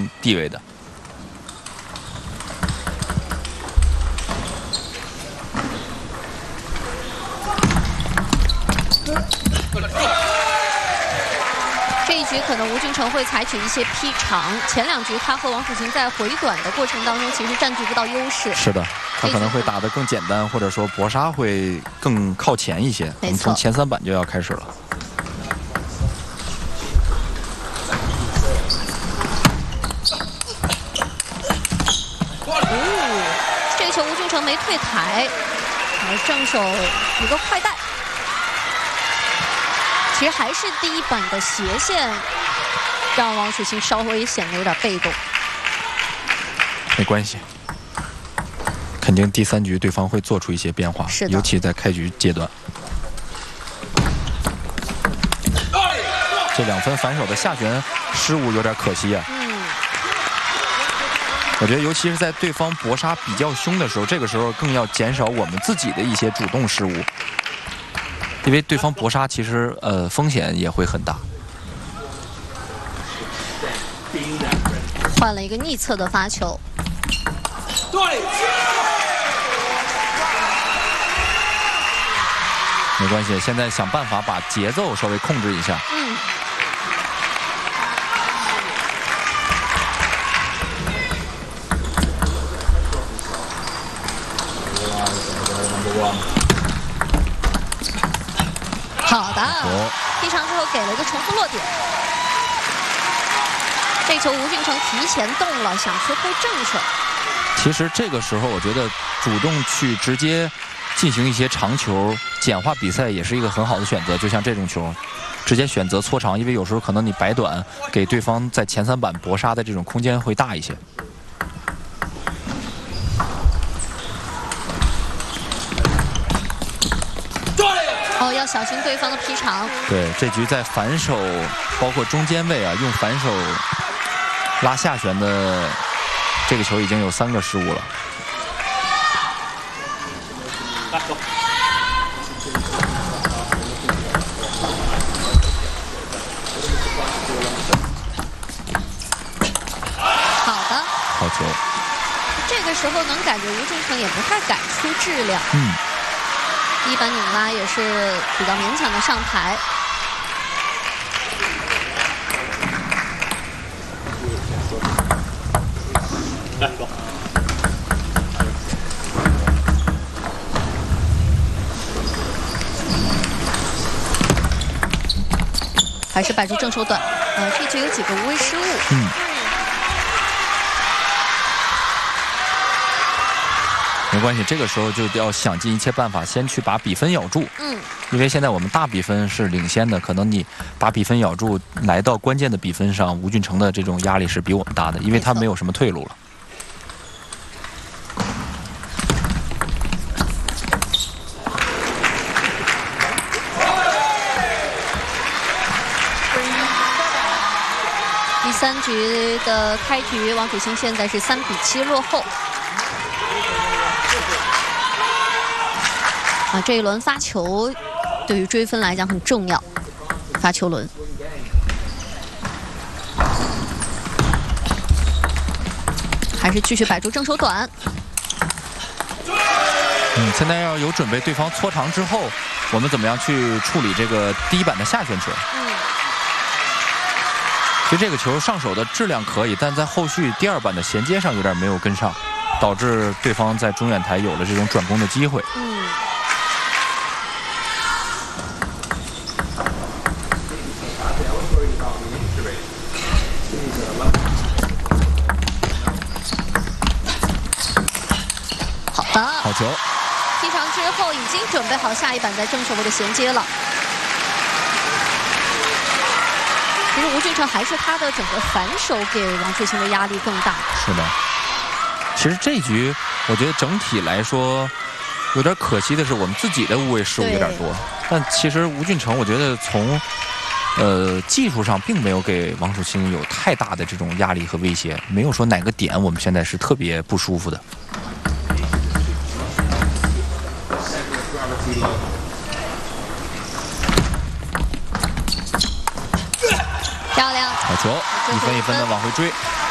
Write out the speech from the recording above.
地位的。 这一局可能吴俊成会采取一些劈长，前2局他和王楚钦在回短的过程当中其实占据不到优势。 是的，他可能会打得更简单，或者说搏杀会更靠前一些。我们从前3板就要开始了。 这个球吴俊成没退台，而正手一个快带。其实还是第一板的斜线，让王楚钦稍微显得有点被动。 没关系，肯定第3局对方会做出一些变化，尤其在开局阶段。这2分反手的下旋失误有点可惜啊。我觉得尤其是在对方搏杀比较凶的时候，这个时候更要减少我们自己的一些主动失误。因为对方搏杀其实风险也会很大。 换了一个逆侧的发球。 没关系，现在想办法把节奏稍微控制一下。 好的，劈长之后给了一个重复落点。这球吴俊成提前动了，想去挥正手。 其实这个时候，我觉得主动去直接进行一些长球，简化比赛也是一个很好的选择。就像这种球，直接选择搓长，因为有时候可能你摆短，给对方在前3板搏杀的这种空间会大一些。 哦，要小心对方的劈长。 对，这局在反手，包括中间位啊，用反手拉下旋的这个球已经有3个失误了。 好的， 好球。 这个时候能感觉吴俊成也不太敢出质量。第一板拧拉也是比较勉强的上台。还是摆出正手短，这局有几个无谓失误。 没关系，这个时候就要想尽一切办法，先去把比分咬住。因为现在我们大比分是领先的，可能你把比分咬住，来到关键的比分上，吴俊成的这种压力是比我们大的，因为他没有什么退路了。 第3局的开局，王楚钦现在是3比7落后。这一轮发球对于追分来讲很重要，发球轮。还是继续摆出正手短。 现在要有准备，对方搓长之后，我们怎么样去处理这个第一板的下旋球？其实这个球上手的质量可以，但在后续第2板的衔接上有点没有跟上，导致对方在中远台有了这种转攻的机会。 好的， 好球。 劈长之后已经准备好下一板在正手位的衔接了。其实吴俊成还是他的整个反手给王楚钦的压力更大。 是的。其实这一局我觉得整体来说有点可惜的是，我们自己的无谓失误有点多。但其实吴俊成我觉得从技术上并没有给王楚钦有太大的这种压力和威胁，没有说哪个点我们现在是特别不舒服的。 漂亮， 好球，1分1分的往回追。